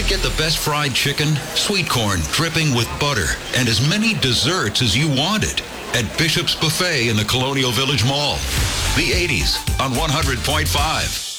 could get the best fried chicken, sweet corn dripping with butter, and as many desserts as you wanted at Bishop's Buffet in the Colonial Village Mall. The 80s on 100.5.